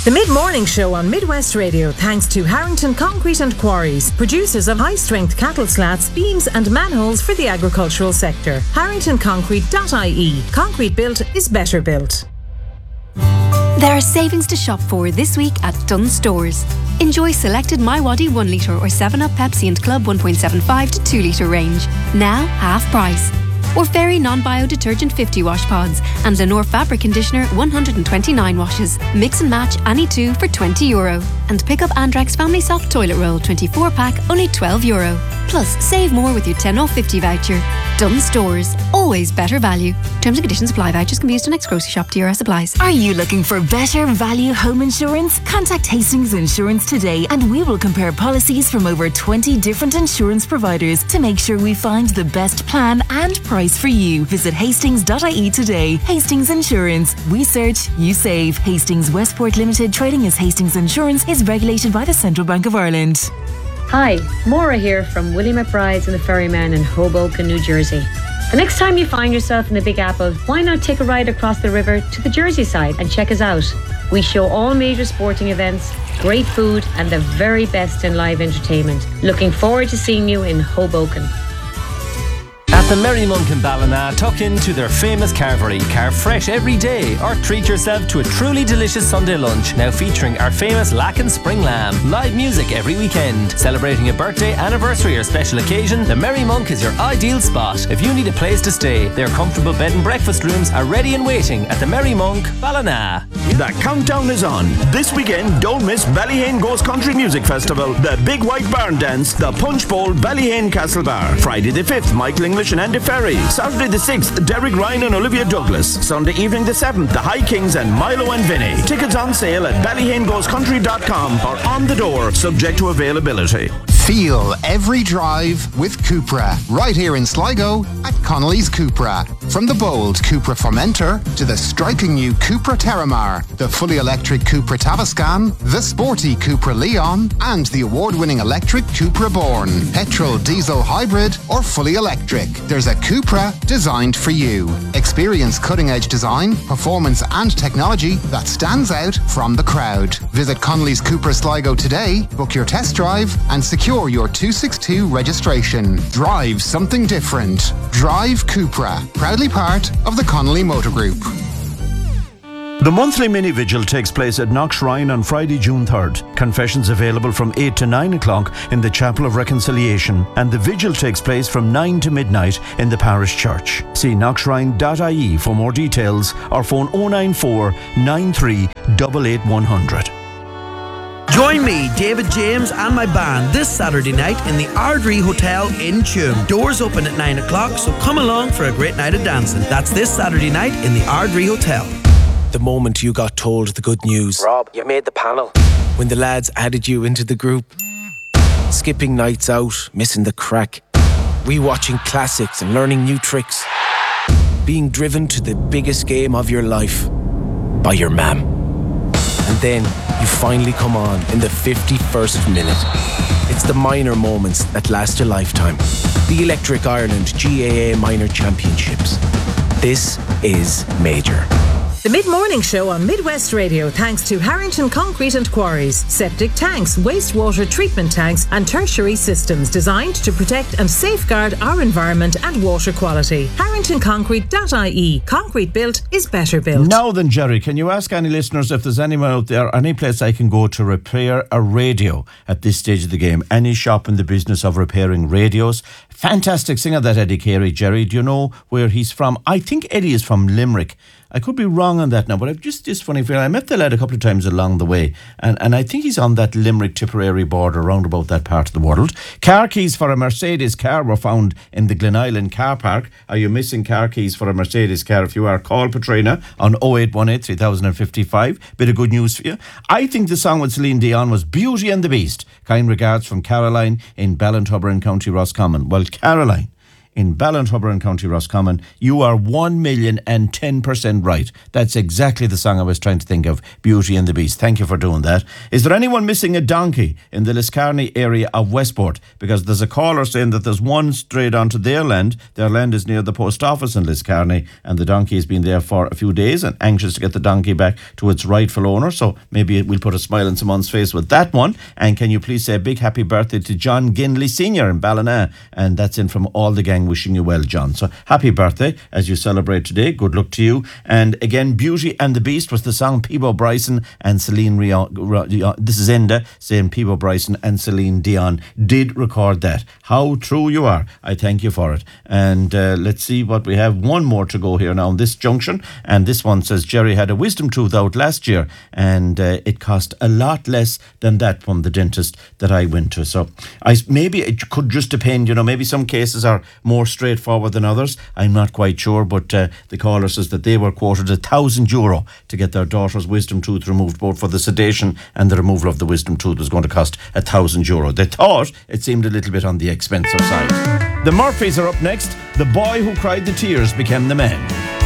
The Mid-Morning Show on Midwest Radio, thanks to Harrington Concrete and Quarries, producers of high-strength cattle slats, beams and manholes for the agricultural sector. HarringtonConcrete.ie. Concrete built is better built. There are savings to shop for this week at Dunnes Stores. Enjoy selected MiWadi 1 litre or 7up Pepsi and Club 1.75 to 2 litre range. Now half price. Or Fairy non-bio detergent 50 wash pods and Lenore fabric conditioner 129 washes. Mix and match any two for €20. And pick up Andrex Family Soft Toilet Roll 24 pack, only €12. Plus, save more with your 10 off 50 voucher. Dunnes Stores, always better value. Terms and conditions apply. Vouchers can be used in next grocery shop. DRS applies. Are you looking for better value home insurance? Contact Hastings Insurance today and we will compare policies from over 20 different insurance providers to make sure we find the best plan and price for you. Visit hastings.ie today. Hastings Insurance. We search, you save. Hastings Westport Limited, trading as Hastings Insurance, is regulated by the Central Bank of Ireland. Hi, Maura here from Willie McBride's and the Ferryman in Hoboken, New Jersey. The next time you find yourself in the Big Apple, why not take a ride across the river to the Jersey side and check us out? We show all major sporting events, great food and the very best in live entertainment. Looking forward to seeing you in Hoboken. At the Merry Monk in Ballina, tuck into their famous carvery. Carve fresh every day or treat yourself to a truly delicious Sunday lunch, now featuring our famous Lacken Spring Lamb. Live music every weekend. Celebrating a birthday, anniversary or special occasion, the Merry Monk is your ideal spot. If you need a place to stay, their comfortable bed and breakfast rooms are ready and waiting at the Merry Monk, Ballina. The countdown is on. This weekend, don't miss Ballyhane Goes Country Music Festival, the Big White Barn Dance, the Punch Bowl, Ballyhane Castle Bar. Friday the 5th, Michael English and Andy Ferry. Saturday the 6th, Derek Ryan and Olivia Douglas. Sunday evening the 7th, the High Kings and Milo and Vinny. Tickets on sale at ballyhanegoescountry.com or on the door, subject to availability. Feel every drive with Cupra, right here in Sligo at Connolly's Cupra. From the bold Cupra Formentor to the striking new Cupra Terramar, the fully electric Cupra Tavascan, the sporty Cupra Leon, and the award-winning electric Cupra Born. Petrol, diesel, hybrid, or fully electric, there's a Cupra designed for you. Experience cutting-edge design, performance, and technology that stands out from the crowd. Visit Connolly's Cupra Sligo today, book your test drive, and secure your 262 registration. Drive something different. Drive Cupra, proudly part of the Connolly Motor Group. The monthly mini vigil takes place at Knock Shrine on Friday, June 3rd. Confessions available from 8 to 9 o'clock in the Chapel of Reconciliation, and the vigil takes place from 9 to midnight in the parish church. See knockshrine.ie for more details or phone 094 93 88100. Join me, David James, and my band this Saturday night in the Ardrey Hotel in Tuam. Doors open at 9 o'clock, so come along for a great night of dancing. That's this Saturday night in the Ardrey Hotel. The moment you got told the good news. Rob, you made the panel. When the lads added you into the group. Skipping nights out, missing the crack. Rewatching classics and learning new tricks. Being driven to the biggest game of your life by your mam. And then you finally come on in the 51st minute. It's the minor moments that last a lifetime. The Electric Ireland GAA Minor Championships. This is major. The Mid-Morning Show on Midwest Radio, thanks to Harrington Concrete and Quarries. Septic tanks, wastewater treatment tanks and tertiary systems designed to protect and safeguard our environment and water quality. HarringtonConcrete.ie. Concrete built is better built. Now then, Jerry, can you ask any listeners if there's anyone out there, any place I can go to repair a radio at this stage of the game? Any shop in the business of repairing radios? Fantastic singer, that Eddie Carey. Jerry, do you know where he's from? I think Eddie is from Limerick. I could be wrong on that now, but I've just this funny feeling. I met the lad a couple of times along the way, and I think he's on that Limerick-Tipperary border, around about that part of the world. Car keys for a Mercedes car were found in the Glen Island car park. Are you missing car keys for a Mercedes car? If you are, call Patrina on 0818 3055. Bit of good news for you. I think the song with Celine Dion was Beauty and the Beast. Kind regards from Caroline in Ballintubber in County Roscommon. Well, Caroline in Ballinhubber in County Roscommon. You are 1,010% right. That's exactly the song I was trying to think of, Beauty and the Beast. Thank you for doing that. Is there anyone missing a donkey in the Liscarney area of Westport? Because there's a caller saying that there's one strayed onto their land. Their land is near the post office in Liscarney, and the donkey has been there for a few days and anxious to get the donkey back to its rightful owner. So maybe we'll put a smile on someone's face with that one. And can you please say a big happy birthday to John Ginley Sr. in Ballina? And that's in from all the gang, wishing you well, John. So happy birthday as you celebrate today. Good luck to you. And again, Beauty and the Beast was the song Peebo Bryson and Celine Dion. This is Enda saying Peebo Bryson and Celine Dion did record that. How true you are. I thank you for it. And let's see what we have. One more to go here now on this junction. And this one says, Jerry had a wisdom tooth out last year and it cost a lot less than that from the dentist that I went to. So maybe it could just depend, maybe some cases are more straightforward than others. I'm not quite sure, but the caller says that they were quoted €1,000 to get their daughter's wisdom tooth removed. Both for the sedation and the removal of the wisdom tooth was going to cost €1,000. They thought it seemed a little bit on the expensive side. The Murphys are up next. The boy who cried the tears became the man.